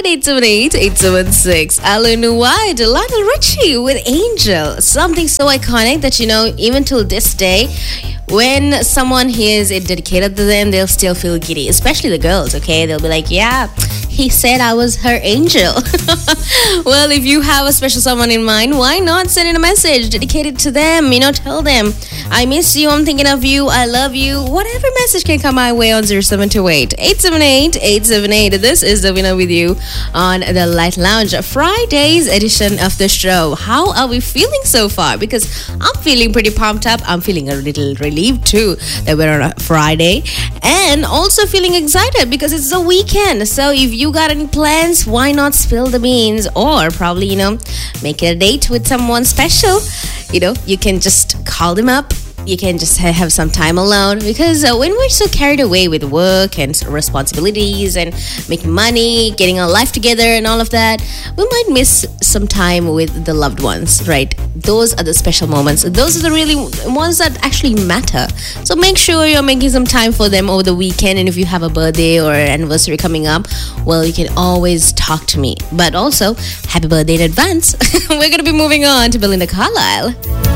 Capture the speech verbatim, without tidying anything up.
eight seven eight, eight seven six. Alan White, Lionel Richie with Angel. Something so iconic that, you know, even till this day, when someone hears it dedicated to them, they'll still feel giddy, especially the girls, okay? They'll be like, yeah, he said I was her angel. Well, if you have a special someone in mind, why not send in a message dedicated to them? You know, tell them, I miss you, I'm thinking of you, I love you. Whatever message can come my way on zero seven two eight, eight seven eight, eight seven eight. This is the winner with you on the Light Lounge, Friday's edition of the show. How are we feeling so far? Because I'm feeling pretty pumped up. I'm feeling a little relieved too that we're on a Friday, and also feeling excited because it's the weekend. So if you got any plans, why not spill the beans, or probably, you know, make it a date with someone special. You know, you can just call them up. You can just ha- have some time alone, because uh, when we're so carried away with work and responsibilities and making money, getting our life together and all of that, we might miss some time with the loved ones, right? Those are the special moments. Those are the really ones that actually matter. So make sure you're making some time for them over the weekend. And if you have a birthday or anniversary coming up, well, you can always talk to me. But also, happy birthday in advance. We're going to be moving on to Belinda Carlisle.